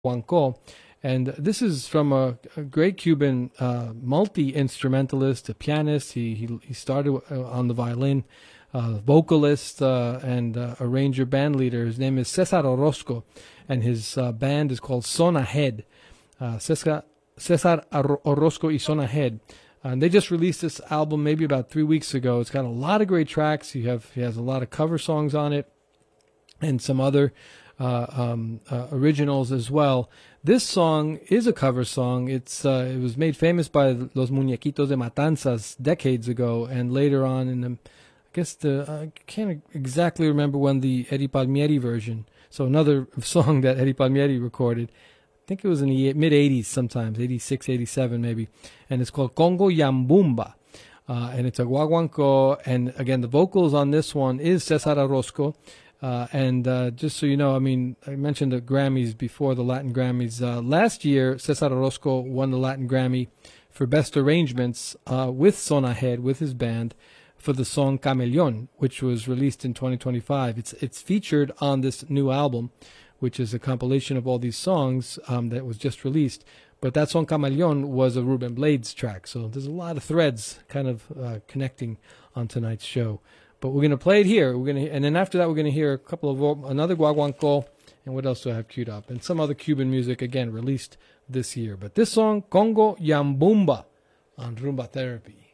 Guaguancó. And this is from a great Cuban multi-instrumentalist, a pianist. He started on the violin, vocalist and arranger, band leader. His name is Cesar Orozco, and his band is called Son Ahead. Cesar Orozco y Son Ahead. And they just released this album maybe about 3 weeks ago. It's got a lot of great tracks. He has a lot of cover songs on it and some other originals as well. This song is a cover song. It was made famous by Los Muñequitos de Matanzas decades ago, and later on I can't exactly remember when the Eddie Palmieri version. So another song that Eddie Palmieri recorded. I think it was in the mid-'80s sometimes, 86, 87 maybe. And it's called Congo Yambumba. And it's a guaguancó. And again, the vocals on this one is Cesar Orozco. And just so you know, I mentioned the Grammys before, the Latin Grammys. Last year, Cesar Orozco won the Latin Grammy for Best Arrangements with Son Ahead, with his band, for the song Camellón, which was released in 2025. It's featured on this new album, which is a compilation of all these songs that was just released. But that song Camellón was a Ruben Blades track. So there's a lot of threads kind of connecting on tonight's show. But we're going to play it here. And then after that, we're going to hear another guaguancó, and what else do I have queued up? And some other Cuban music, again, released this year. But this song, Congo Yambumba, on Rumba Therapy.